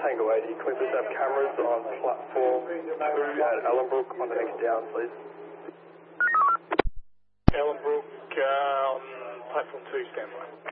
Tango 80, can we please have cameras on platform 2 at Ellenbrook on the next down, please? Ellenbrook on platform 2, standby.